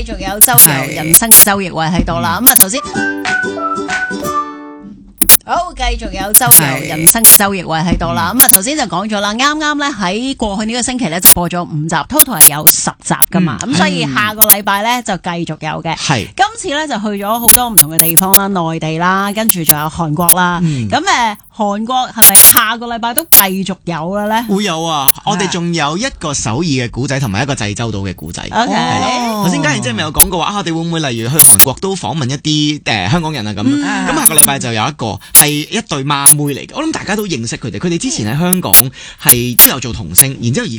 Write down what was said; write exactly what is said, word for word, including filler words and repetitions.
繼續有周遊人生嘅周奕偉喺度啦。咁啊，頭先。好，繼續有周遊人生嘅周奕偉喺度啦。咁啊，頭先就講咗啦，啱啱咧喺過去呢個星期咧就播咗五集 ，total 係有十集噶嘛。咁、嗯、所以下個禮拜咧就繼續有嘅。係今次咧就去咗好多唔同嘅地方啦，內地啦，跟住仲有韓國啦。咁誒、嗯，韓國係咪下個禮拜都繼續有嘅咧？ 會有啊！我哋仲有一個首爾嘅古仔，同埋一個濟州島嘅古仔。 O K， 頭先嘉賢姐咪有講過話啊，我哋會唔會例如去韓國都訪問一啲誒、呃、香港人啊咁？咁、嗯、下個禮拜就有一個係一對孖妹嚟嘅，我諗大家都認識佢哋。佢哋之前喺香港係都有做童星，然之後而